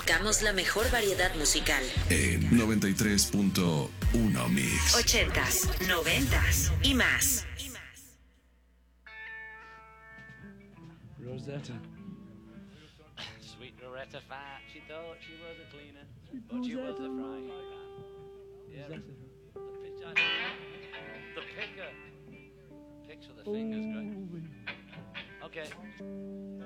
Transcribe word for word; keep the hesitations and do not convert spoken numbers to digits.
tocamos la mejor variedad musical. En noventa y tres punto uno Mix. Ochentas, noventas y más. Rosetta. Sweet Loretta Fat, she thought she was a cleaner, but she was a frying pan. Yeah, the pitch, I the picker. Picks with the fingers, great. Okay.